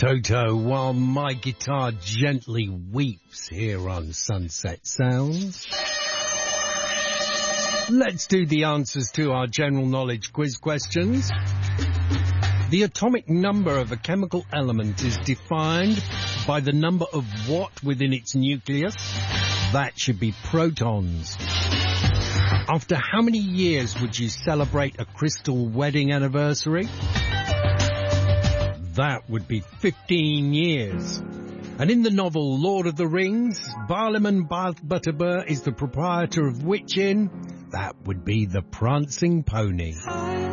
Toto, while my guitar gently weeps here on Sunset Sounds. Let's do the answers to our general knowledge quiz questions. The atomic number of a chemical element is defined by the number of what within its nucleus? That should be protons. After how many years would you celebrate a crystal wedding anniversary? That would be 15 years. And in the novel Lord of the Rings, Barliman Butterbur is the proprietor of which inn? That would be the Prancing Pony.